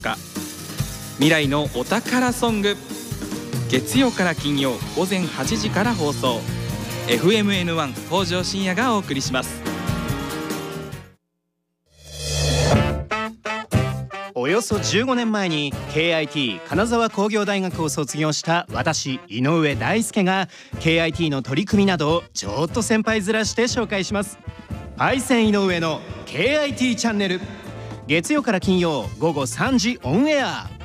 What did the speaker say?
日、未来のお宝ソング、月曜から金曜午前8時から放送。 FMN1 北条深夜がお送りします。 およそ15年前に KIT 金沢工業大学を卒業した私井上大輔が KIT の取り組みなどをちょっと先輩面して紹介します。パイセン井上の KIT チャンネル、月曜から金曜午後3時オンエア。